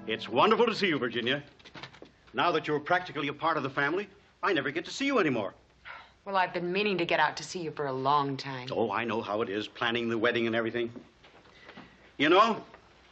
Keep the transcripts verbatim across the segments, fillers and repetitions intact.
It's wonderful to see you, Virginia. Now that you're practically a part of the family, I never get to see you anymore. Well, I've been meaning to get out to see you for a long time. Oh, I know how it is, planning the wedding and everything. You know,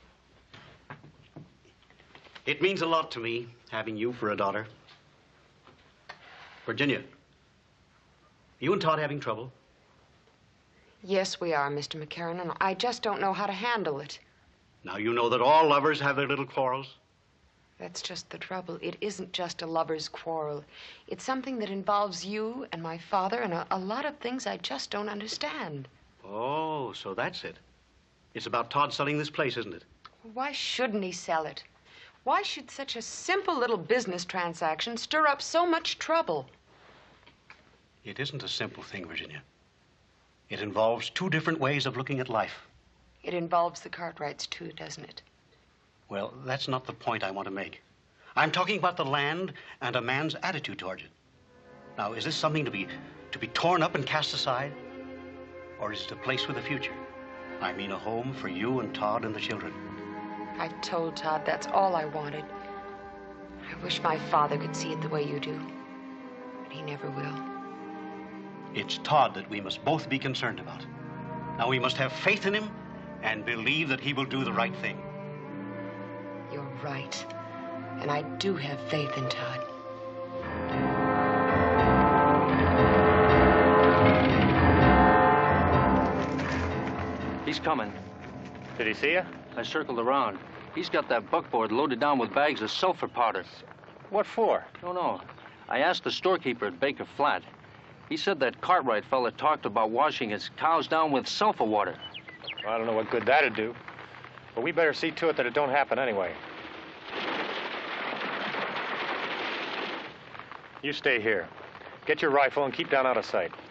it means a lot to me, having you for a daughter. Virginia, you and Todd having trouble? Yes, we are, Mister McCarran, and I just don't know how to handle it. Now, you know that all lovers have their little quarrels. That's just the trouble. It isn't just a lover's quarrel. It's something that involves you and my father and a, a lot of things I just don't understand. Oh, so that's it. It's about Todd selling this place, isn't it? Why shouldn't he sell it? Why should such a simple little business transaction stir up so much trouble? It isn't a simple thing, Virginia. It involves two different ways of looking at life. It involves the Cartwrights, too, doesn't it? Well, that's not the point I want to make. I'm talking about the land and a man's attitude towards it. Now, is this something to be to be torn up and cast aside? Or is it a place with a future? I mean a home for you and Todd and the children. I've told Todd that's all I wanted. I wish my father could see it the way you do. But he never will. It's Todd that we must both be concerned about. Now, we must have faith in him and believe that he will do the right thing. You're right. And I do have faith in Todd. He's coming. Did he see you? I circled around. He's got that buckboard loaded down with bags of sulfur powder. What for? Don't know. I asked the storekeeper at Baker Flat. He said that Cartwright fella talked about washing his cows down with sulfur water. Well, I don't know what good that'd do. But we better see to it that it don't happen anyway. You stay here. Get your rifle and keep down out of sight.